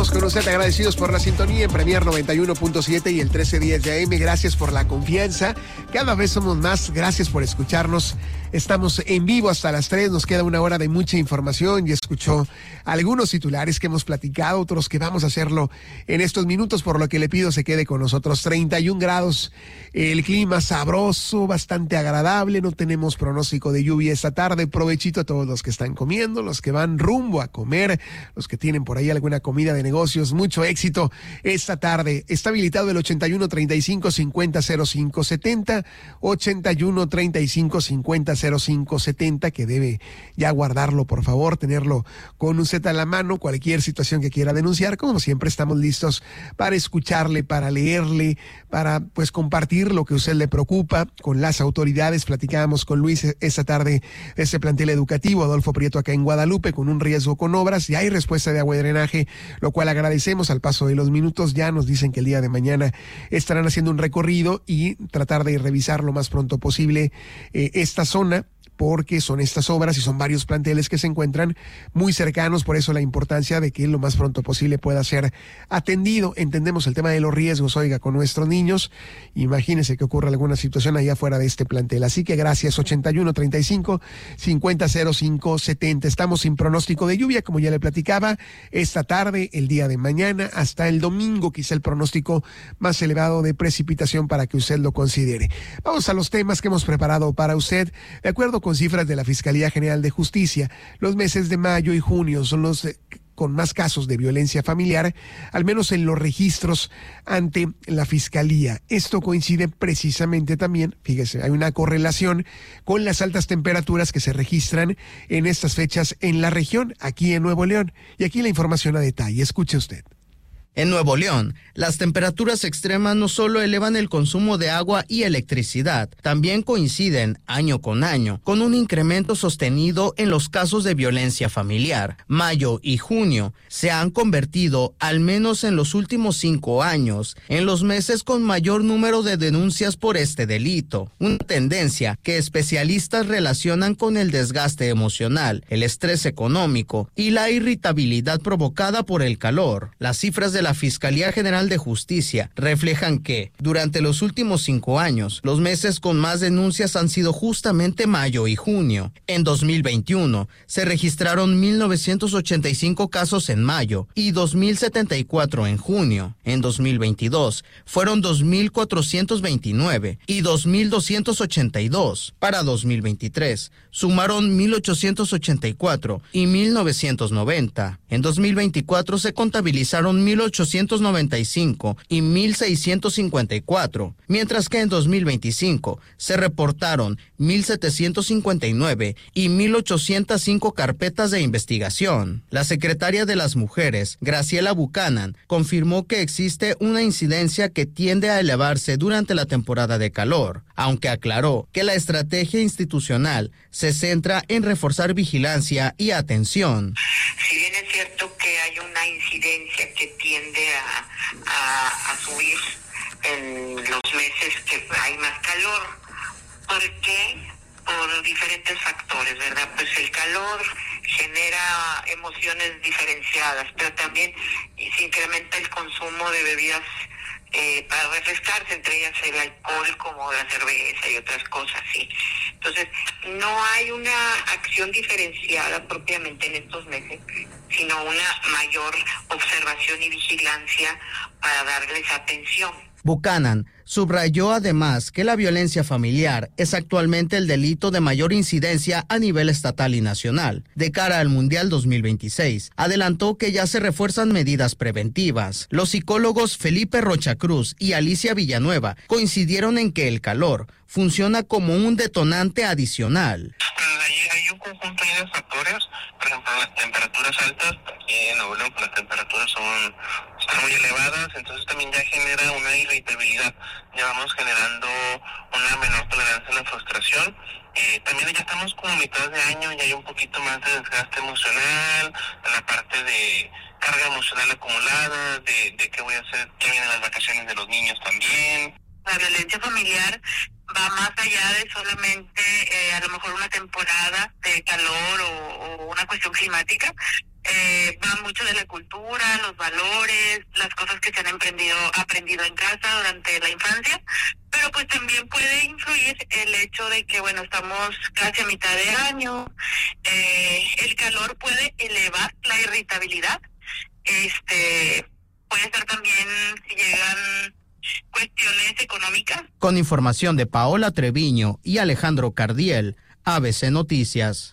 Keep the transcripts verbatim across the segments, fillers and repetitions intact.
Estamos con usted agradecidos por la sintonía en Premier noventa y uno punto siete y el trece diez de A M. Gracias por la confianza. Cada vez somos más. Gracias por escucharnos. Estamos en vivo hasta las tres. Nos queda una hora de mucha información. Ya escuchó algunos titulares que hemos platicado, otros que vamos a hacerlo en estos minutos, por lo que le pido se quede con nosotros. treinta y un grados, el clima sabroso, bastante agradable. No tenemos pronóstico de lluvia esta tarde. Provechito a todos los que están comiendo, los que van rumbo a comer, los que tienen por ahí alguna comida de negocios. Mucho éxito esta tarde. Está habilitado el ochenta y uno treinta y cinco cincuenta cero cinco setenta, ochenta y uno treinta y cinco cincuenta cero cinco setenta, que debe ya guardarlo, por favor, tenerlo con usted a la mano. Cualquier situación que quiera denunciar, como siempre, estamos listos para escucharle, para leerle, para pues compartir lo que a usted le preocupa con las autoridades. Platicábamos con Luis esta tarde de ese plantel educativo Adolfo Prieto acá en Guadalupe, con un riesgo con obras. Ya hay respuesta de agua y drenaje, lo cual agradecemos. Al paso de los minutos ya nos dicen que el día de mañana estarán haciendo un recorrido y tratar de revisar lo más pronto posible eh, esta zona, porque son estas obras y son varios planteles que se encuentran muy cercanos. Por eso la importancia de que lo más pronto posible pueda ser atendido. Entendemos el tema de los riesgos, oiga, con nuestros niños. Imagínese que ocurra alguna situación allá fuera de este plantel. Así que gracias. ochenta y uno treinta y cinco cincuenta cero cinco setenta. Estamos sin pronóstico de lluvia, como ya le platicaba, esta tarde, el día de mañana, hasta el domingo, quizá el pronóstico más elevado de precipitación para que usted lo considere. Vamos a los temas que hemos preparado para usted. De acuerdo con cifras de la Fiscalía General de Justicia, los meses de mayo y junio son los eh, con más casos de violencia familiar, al menos en los registros ante la Fiscalía. Esto coincide precisamente también, fíjese, hay una correlación con las altas temperaturas que se registran en estas fechas en la región, aquí en Nuevo León. Y aquí la información a detalle, escuche usted. En Nuevo León, las temperaturas extremas no solo elevan el consumo de agua y electricidad, también coinciden, año con año, con un incremento sostenido en los casos de violencia familiar. Mayo y junio se han convertido, al menos en los últimos cinco años, en los meses con mayor número de denuncias por este delito, una tendencia que especialistas relacionan con el desgaste emocional, el estrés económico y la irritabilidad provocada por el calor. Las cifras de la Fiscalía General de Justicia reflejan que, durante los últimos cinco años, los meses con más denuncias han sido justamente mayo y junio. En dos mil veintiuno, se registraron mil novecientos ochenta y cinco casos en mayo y dos mil setenta y cuatro en junio. En dos mil veintidós, fueron dos mil cuatrocientos veintinueve y dos mil doscientos ochenta y dos. Para dos mil veintitrés, sumaron mil ochocientos ochenta y cuatro y mil novecientos noventa. En dos mil veinticuatro se contabilizaron mil ochocientos noventa y cinco y mil seiscientos cincuenta y cuatro, mientras que en dos mil veinticinco se reportaron mil setecientos cincuenta y nueve y mil ochocientos cinco carpetas de investigación. La secretaria de las Mujeres, Graciela Buchanan, confirmó que existe una incidencia que tiende a elevarse durante la temporada de calor, aunque aclaró que la estrategia institucional se centra en reforzar vigilancia y atención. Si bien es cierto que hay una incidencia que tiende a, a, a subir en los meses que hay más calor, ¿por qué? Por diferentes factores, ¿verdad? Pues el calor genera emociones diferenciadas, pero también se incrementa el consumo de bebidas Eh, para refrescarse, entre ellas el alcohol como la cerveza y otras cosas, sí. Entonces, no hay una acción diferenciada propiamente en estos meses, sino una mayor observación y vigilancia para darles atención. Buchanan subrayó además que la violencia familiar es actualmente el delito de mayor incidencia a nivel estatal y nacional. De cara al Mundial dos mil veintiséis, adelantó que ya se refuerzan medidas preventivas. Los psicólogos Felipe Rocha Cruz y Alicia Villanueva coincidieron en que el calor funciona como un detonante adicional. Hay, hay un conjunto de factores, por ejemplo, las temperaturas altas, aquí en Nuevo León, las temperaturas son están muy elevadas, entonces también ya genera una irritabilidad, ya vamos generando una menor tolerancia a la frustración. Eh, también ya estamos como a mitad de año y hay un poquito más de desgaste emocional, en la parte de carga emocional acumulada, de, de qué voy a hacer, que vienen las vacaciones de los niños también. La violencia familiar va más allá de solamente eh, a lo mejor una temporada de calor o, o una cuestión climática. Eh, va mucho de la cultura, los valores, las cosas que se han emprendido, aprendido en casa durante la infancia, pero pues también puede influir el hecho de que, bueno, estamos casi a mitad de año, eh, el calor puede elevar la irritabilidad, este, puede estar también si llegan cuestiones económicas. Con información de Paola Treviño y Alejandro Cardiel, A B C Noticias.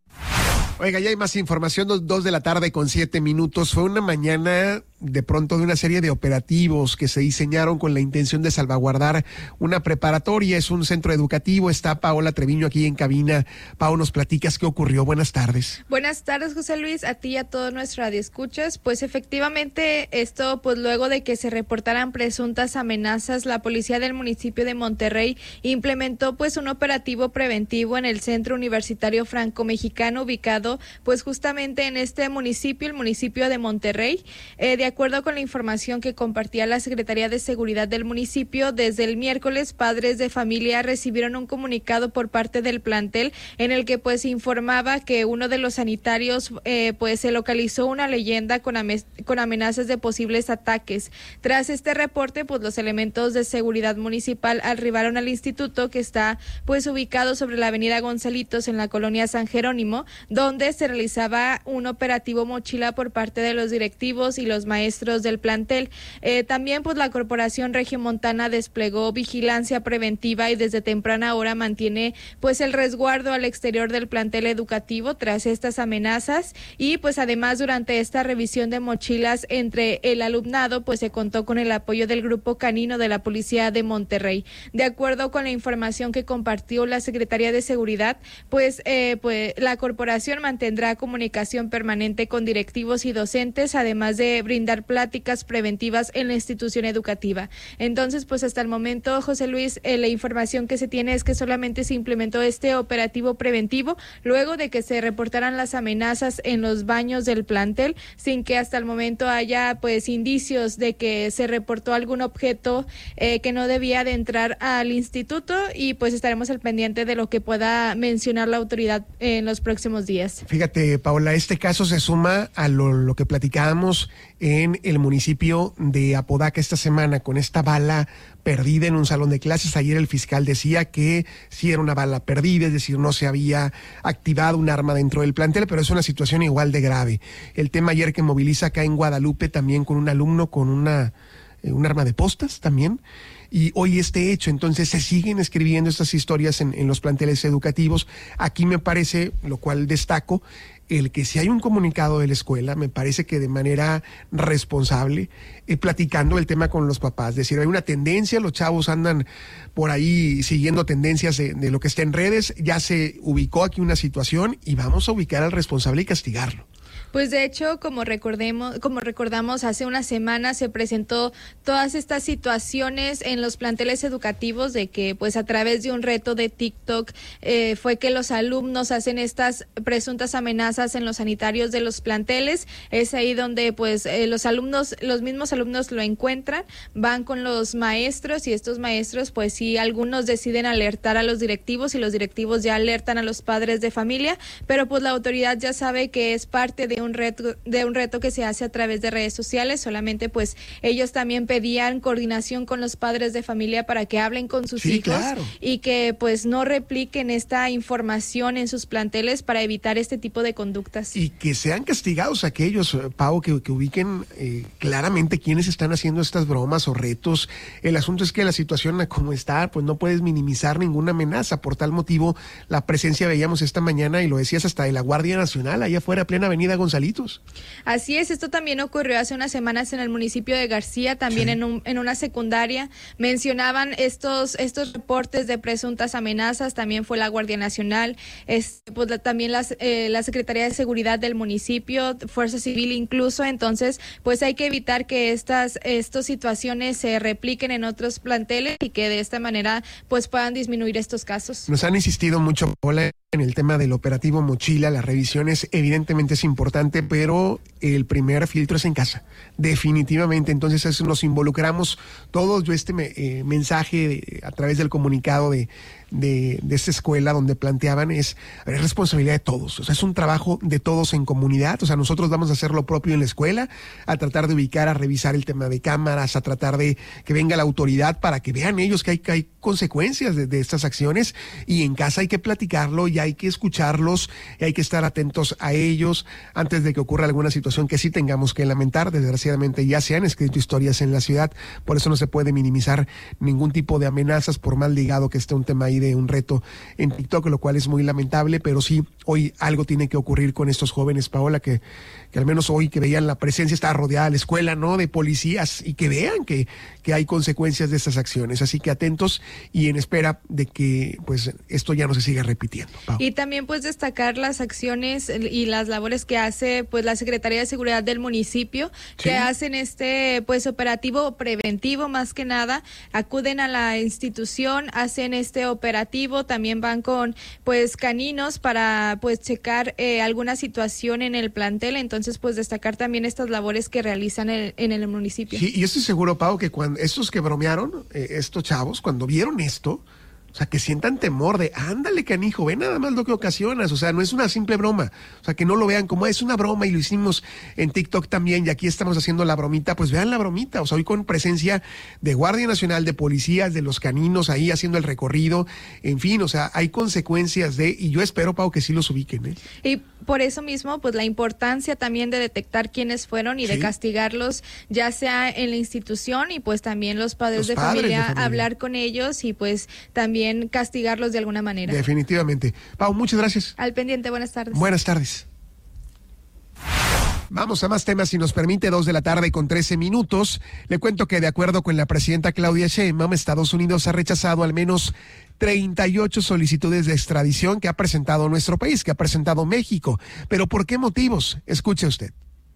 Oiga, ya hay más información, dos, dos de la tarde con siete minutos. Fue una mañana de pronto de una serie de operativos que se diseñaron con la intención de salvaguardar una preparatoria. Es un centro educativo. Está Paola Treviño aquí en cabina. Pao, nos platicas qué ocurrió. Buenas tardes. Buenas tardes, José Luis, a ti y a todo nuestro radioescuchas. Pues efectivamente esto, pues luego de que se reportaran presuntas amenazas, la policía del municipio de Monterrey implementó pues un operativo preventivo en el Centro Universitario Franco-Mexicano ubicado pues justamente en este municipio, el municipio de Monterrey. Eh, de acuerdo con la información que compartía la Secretaría de Seguridad del municipio, desde el miércoles padres de familia recibieron un comunicado por parte del plantel en el que pues informaba que uno de los sanitarios eh, pues se localizó una leyenda con, ame- con amenazas de posibles ataques. Tras este reporte, pues los elementos de seguridad municipal arribaron al instituto, que está pues ubicado sobre la avenida Gonzalitos en la colonia San Jerónimo, donde se realizaba un operativo mochila por parte de los directivos y los maestros del plantel. Eh, también pues la Corporación Regiomontana desplegó vigilancia preventiva y desde temprana hora mantiene pues el resguardo al exterior del plantel educativo tras estas amenazas, y pues además durante esta revisión de mochilas entre el alumnado pues se contó con el apoyo del grupo canino de la Policía de Monterrey. De acuerdo con la información que compartió la Secretaría de Seguridad, pues, eh, pues la corporación mantendrá comunicación permanente con directivos y docentes, además de brindar pláticas preventivas en la institución educativa. Entonces, pues hasta el momento, José Luis, eh, la información que se tiene es que solamente se implementó este operativo preventivo luego de que se reportaran las amenazas en los baños del plantel, sin que hasta el momento haya pues indicios de que se reportó algún objeto eh, que no debía de entrar al instituto, y pues estaremos al pendiente de lo que pueda mencionar la autoridad en los próximos días. Fíjate, Paola, este caso se suma a lo, lo que platicábamos en el municipio de Apodaca esta semana con esta bala perdida en un salón de clases. Ayer el fiscal decía que sí era una bala perdida, es decir, no se había activado un arma dentro del plantel, pero es una situación igual de grave. El tema ayer que moviliza acá en Guadalupe también con un alumno con una, eh, un arma de postas también. Y hoy este hecho, entonces se siguen escribiendo estas historias en, en los planteles educativos. Aquí me parece, lo cual destaco, el que si hay un comunicado de la escuela, me parece que de manera responsable, eh, platicando el tema con los papás, es decir, hay una tendencia, los chavos andan por ahí siguiendo tendencias de, de lo que está en redes, ya se ubicó aquí una situación y vamos a ubicar al responsable y castigarlo. Pues de hecho, como recordemos, como recordamos, hace una semana se presentó todas estas situaciones en los planteles educativos de que pues a través de un reto de TikTok eh, fue que los alumnos hacen estas presuntas amenazas en los sanitarios de los planteles. Es ahí donde pues eh, los alumnos, los mismos alumnos lo encuentran, van con los maestros y estos maestros pues sí, algunos deciden alertar a los directivos y los directivos ya alertan a los padres de familia, pero pues la autoridad ya sabe que es parte de un reto de un reto que se hace a través de redes sociales. Solamente pues ellos también pedían coordinación con los padres de familia para que hablen con sus sí, hijos, claro, y que pues no repliquen esta información en sus planteles para evitar este tipo de conductas. Y que sean castigados aquellos, Pau, que, que ubiquen eh, claramente quiénes están haciendo estas bromas o retos. El asunto es que la situación como está, pues no puedes minimizar ninguna amenaza. Por tal motivo, la presencia, veíamos esta mañana, y lo decías, hasta de la Guardia Nacional, allá afuera, plena avenida Gonzalitos. Así es, esto también ocurrió hace unas semanas en el municipio de García, también sí. en, un, en una secundaria. Mencionaban estos estos reportes de presuntas amenazas, también fue la Guardia Nacional, es, pues, la, también las, eh, la Secretaría de Seguridad del municipio, Fuerza Civil incluso. Entonces, pues hay que evitar que estas, estas situaciones se repliquen en otros planteles y que de esta manera pues puedan disminuir estos casos. Nos han insistido mucho, Paola, en el tema del operativo Mochila. Las revisiones evidentemente es importante importante, pero el primer filtro es en casa, definitivamente. Entonces eso, nos involucramos todos. Yo este me, eh, mensaje de, a través del comunicado de, de, de esta escuela donde planteaban es, a ver, es responsabilidad de todos, o sea, es un trabajo de todos en comunidad. O sea, nosotros vamos a hacer lo propio en la escuela, a tratar de ubicar, a revisar el tema de cámaras, a tratar de que venga la autoridad para que vean ellos que hay, que hay consecuencias de, de estas acciones, y en casa hay que platicarlo y hay que escucharlos y hay que estar atentos a ellos antes de que ocurra alguna situación que sí tengamos que lamentar. Desgraciadamente ya se han escrito historias en la ciudad, por eso no se puede minimizar ningún tipo de amenazas, por más ligado que esté un tema ahí de un reto en TikTok, lo cual es muy lamentable. Pero sí, hoy algo tiene que ocurrir con estos jóvenes, Paola, que, que al menos hoy que vean la presencia, está rodeada la escuela, ¿no?, de policías, y que vean que, que hay consecuencias de estas acciones. Así que atentos y en espera de que pues esto ya no se siga repitiendo. Pau. Y también pues destacar las acciones y las labores que hace pues la Secretaría de Seguridad del municipio, sí, que hacen este pues operativo preventivo, más que nada, acuden a la institución, hacen este operativo, también van con pues caninos para pues checar eh, alguna situación en el plantel. Entonces pues destacar también estas labores que realizan en, en el municipio. Sí, y yo estoy seguro, Pau, que cuando estos que bromearon, eh, estos chavos, cuando vieron esto, o sea, que sientan temor de, ándale, canijo, ve nada más lo que ocasionas. O sea, no es una simple broma. O sea, que no lo vean como es una broma, y lo hicimos en TikTok también, y aquí estamos haciendo la bromita. Pues vean la bromita. O sea, hoy con presencia de Guardia Nacional, de policías, de los caninos ahí haciendo el recorrido. En fin, o sea, hay consecuencias de, y yo espero, Pau, que sí los ubiquen, ¿eh? Y por eso mismo, pues la importancia también de detectar quiénes fueron y sí, de castigarlos, ya sea en la institución, y pues también los padres, los de, padres familia, de familia, hablar con ellos y pues también castigarlos de alguna manera. Definitivamente. Pau, muchas gracias. Al pendiente, buenas tardes. Buenas tardes. Vamos a más temas, si nos permite, dos de la tarde con trece minutos. Le cuento que de acuerdo con la presidenta Claudia Sheinbaum, Estados Unidos ha rechazado al menos treinta y ocho solicitudes de extradición que ha presentado nuestro país, que ha presentado México. ¿Pero por qué motivos? Escuche usted.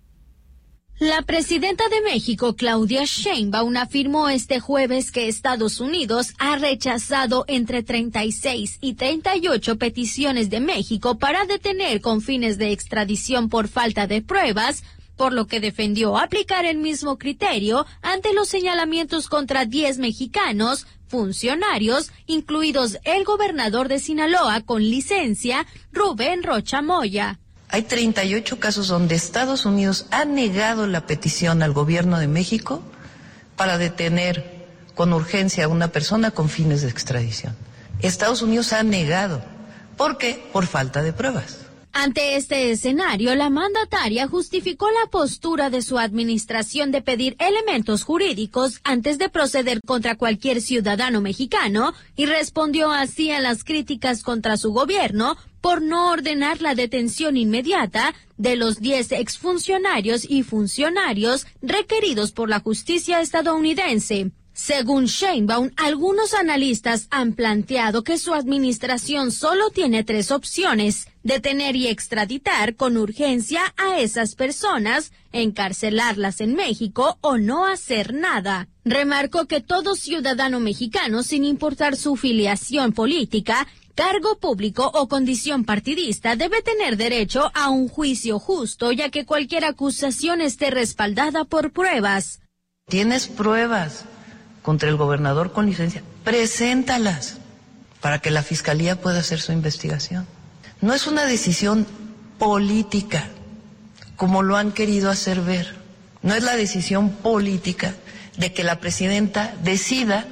La presidenta de México, Claudia Sheinbaum, afirmó este jueves que Estados Unidos ha rechazado entre treinta y seis y treinta y ocho peticiones de México para detener con fines de extradición por falta de pruebas, por lo que defendió aplicar el mismo criterio ante los señalamientos contra diez mexicanos, funcionarios, incluidos el gobernador de Sinaloa con licencia, Rubén Rocha Moya. Hay treinta y ocho casos donde Estados Unidos ha negado la petición al gobierno de México para detener con urgencia a una persona con fines de extradición. Estados Unidos ha negado. ¿Por qué? Por falta de pruebas. Ante este escenario, la mandataria justificó la postura de su administración de pedir elementos jurídicos antes de proceder contra cualquier ciudadano mexicano y respondió así a las críticas contra su gobierno por no ordenar la detención inmediata de los diez exfuncionarios y funcionarios requeridos por la justicia estadounidense. Según Sheinbaum, algunos analistas han planteado que su administración solo tiene tres opciones: detener y extraditar con urgencia a esas personas, encarcelarlas en México o no hacer nada. Remarcó que todo ciudadano mexicano, sin importar su filiación política, cargo público o condición partidista, debe tener derecho a un juicio justo, ya que cualquier acusación esté respaldada por pruebas. ¿Tienes pruebas contra el gobernador con licencia? Preséntalas para que la fiscalía pueda hacer su investigación. No es una decisión política, como lo han querido hacer ver. No es la decisión política de que la presidenta decida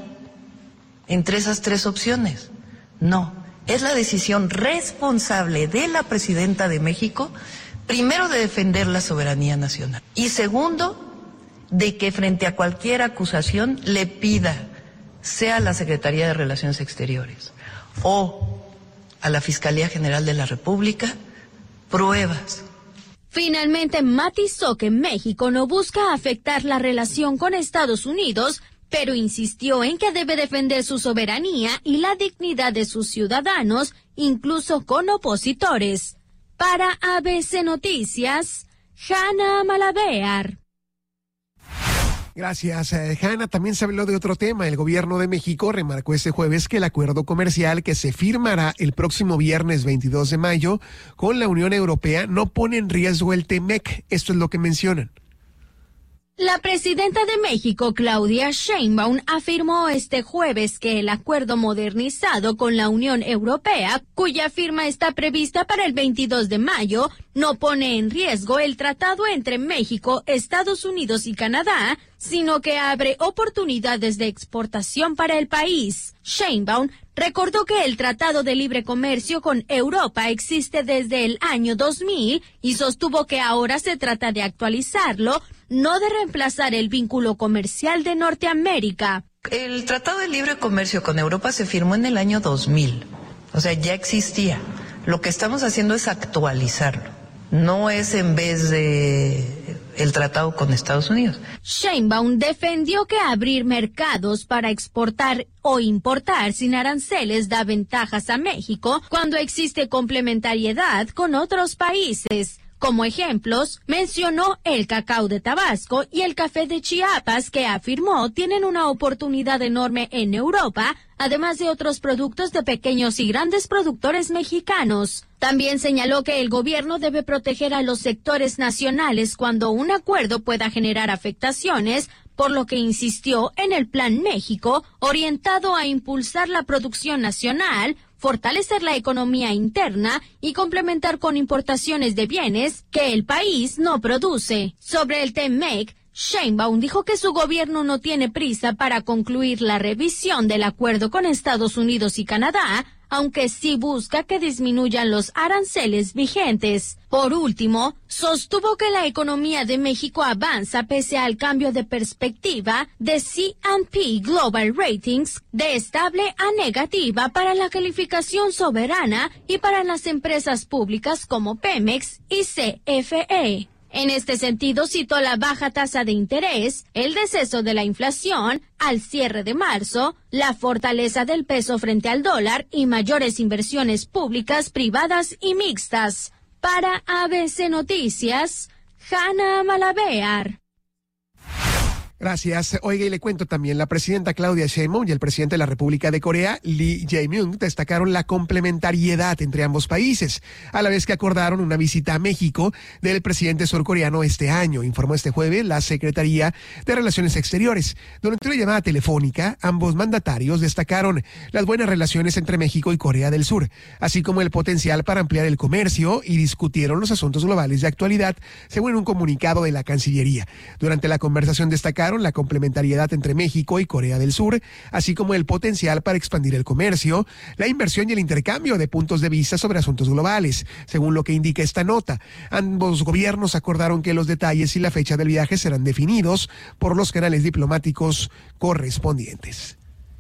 entre esas tres opciones. No, es la decisión responsable de la presidenta de México, primero, de defender la soberanía nacional, y segundo, de que frente a cualquier acusación le pida, sea a la Secretaría de Relaciones Exteriores o a la Fiscalía General de la República, pruebas. Finalmente matizó que México no busca afectar la relación con Estados Unidos, pero insistió en que debe defender su soberanía y la dignidad de sus ciudadanos, incluso con opositores. Para A B C Noticias, Hanna Malabear. Gracias, eh, Hanna. También se habló de otro tema. El gobierno de México remarcó este jueves que el acuerdo comercial que se firmará el próximo viernes veintidós de mayo con la Unión Europea no pone en riesgo el T-MEC. Esto es lo que mencionan. La presidenta de México, Claudia Sheinbaum, afirmó este jueves que el acuerdo modernizado con la Unión Europea, cuya firma está prevista para el veintidós de mayo, no pone en riesgo el tratado entre México, Estados Unidos y Canadá, sino que abre oportunidades de exportación para el país. Sheinbaum recordó que el Tratado de Libre Comercio con Europa existe desde el año dos mil y sostuvo que ahora se trata de actualizarlo, no de reemplazar el vínculo comercial de Norteamérica. El Tratado de Libre Comercio con Europa se firmó en el año dos mil, o sea, ya existía. Lo que estamos haciendo es actualizarlo, no es en vez de el tratado con Estados Unidos. Sheinbaum defendió que abrir mercados para exportar o importar sin aranceles da ventajas a México cuando existe complementariedad con otros países. Como ejemplos, mencionó el cacao de Tabasco y el café de Chiapas, que afirmó tienen una oportunidad enorme en Europa, además de otros productos de pequeños y grandes productores mexicanos. También señaló que el gobierno debe proteger a los sectores nacionales cuando un acuerdo pueda generar afectaciones, por lo que insistió en el Plan México, orientado a impulsar la producción nacional, fortalecer la economía interna y complementar con importaciones de bienes que el país no produce. Sobre el T-MEC, Sheinbaum dijo que su gobierno no tiene prisa para concluir la revisión del acuerdo con Estados Unidos y Canadá, aunque sí busca que disminuyan los aranceles vigentes. Por último, sostuvo que la economía de México avanza pese al cambio de perspectiva de C and P Global Ratings de estable a negativa para la calificación soberana y para las empresas públicas como Pemex y C F E. En este sentido, citó la baja tasa de interés, el deceso de la inflación al cierre de marzo, la fortaleza del peso frente al dólar y mayores inversiones públicas, privadas y mixtas. Para A B C Noticias, Hanna Malabear. Gracias. Oiga, y le cuento también, la presidenta Claudia Sheinbaum y el presidente de la República de Corea, Lee Jae-myung, destacaron la complementariedad entre ambos países, a la vez que acordaron una visita a México del presidente surcoreano este año, informó este jueves la Secretaría de Relaciones Exteriores. Durante una llamada telefónica, ambos mandatarios destacaron las buenas relaciones entre México y Corea del Sur, así como el potencial para ampliar el comercio, y discutieron los asuntos globales de actualidad, según un comunicado de la Cancillería. Durante la conversación destacaron la complementariedad entre México y Corea del Sur, así como el potencial para expandir el comercio, la inversión y el intercambio de puntos de vista sobre asuntos globales, según lo que indica esta nota. Ambos gobiernos acordaron que los detalles y la fecha del viaje serán definidos por los canales diplomáticos correspondientes.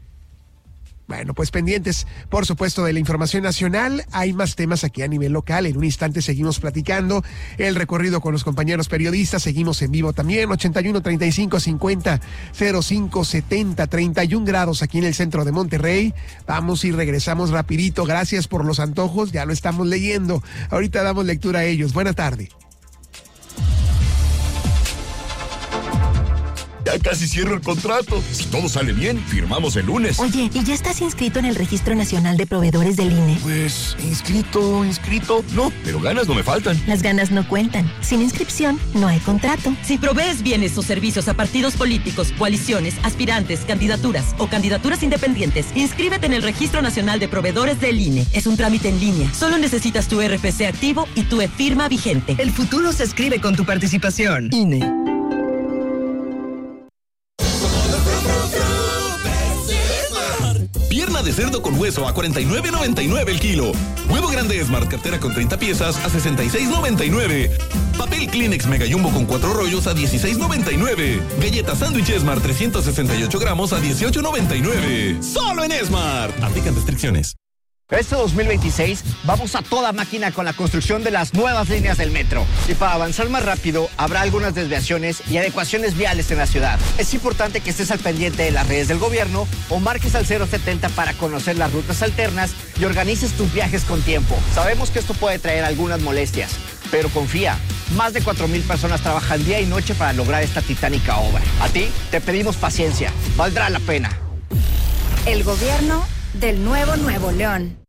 Bueno, pues pendientes, por supuesto, de la información nacional. Hay más temas aquí a nivel local. En un instante seguimos platicando el recorrido con los compañeros periodistas. Seguimos en vivo también. ochenta y uno, treinta y cinco, cincuenta, cero cinco, setenta, treinta y un grados aquí en el centro de Monterrey. Vamos y regresamos rapidito. Gracias por los antojos. Ya lo estamos leyendo. Ahorita damos lectura a ellos. Buena tarde. Ya casi cierro el contrato. Si todo sale bien, firmamos el lunes. Oye, ¿y ya estás inscrito en el Registro Nacional de Proveedores del I N E? Pues, inscrito, inscrito, no, pero ganas no me faltan. Las ganas no cuentan. Sin inscripción, no hay contrato. Si provees bienes o servicios a partidos políticos, coaliciones, aspirantes, candidaturas o candidaturas independientes, inscríbete en el Registro Nacional de Proveedores del I N E. Es un trámite en línea. Solo necesitas tu R F C activo y tu e-firma vigente. El futuro se escribe con tu participación. I N E. Pierna de cerdo con hueso a cuarenta y nueve noventa y nueve el kilo. Huevo grande Smart cartera con treinta piezas a sesenta y seis noventa y nueve. Papel Kleenex Mega Jumbo con cuatro rollos a dieciséis noventa y nueve. Galleta sándwich Smart trescientos sesenta y ocho gramos a dieciocho noventa y nueve. Solo en Smart. Aplican restricciones. Este dos mil veintiséis vamos a toda máquina con la construcción de las nuevas líneas del metro. Y para avanzar más rápido, habrá algunas desviaciones y adecuaciones viales en la ciudad. Es importante que estés al pendiente de las redes del gobierno o marques al cero setenta para conocer las rutas alternas y organices tus viajes con tiempo. Sabemos que esto puede traer algunas molestias. Pero confía, más de cuatro mil personas trabajan día y noche para lograr esta titánica obra. A ti te pedimos paciencia, valdrá la pena. El gobierno del nuevo Nuevo León.